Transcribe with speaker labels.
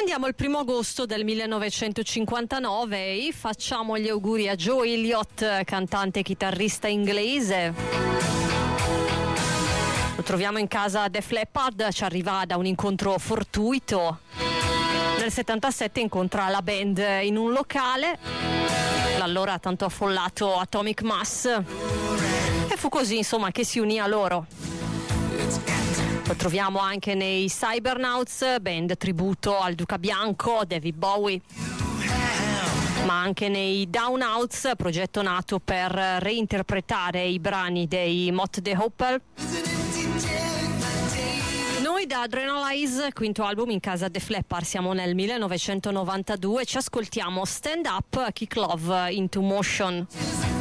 Speaker 1: Andiamo al 1° agosto del 1959 e facciamo gli auguri a Joe Elliott, cantante e chitarrista inglese. Lo troviamo in casa Def Leppard, ci arriva da un incontro fortuito. Nel 77 incontra la band in un locale, l'allora tanto affollato Atomic Mass, e fu così insomma che si unì a loro. Lo troviamo anche nei Cybernauts, band tributo al Duca Bianco, David Bowie, ma anche nei Downouts, progetto nato per reinterpretare i brani dei Mott the Hoople. Noi da Adrenalize, quinto album in casa Def Leppard, siamo nel 1992, ci ascoltiamo Stand Up, Kick Love into Motion.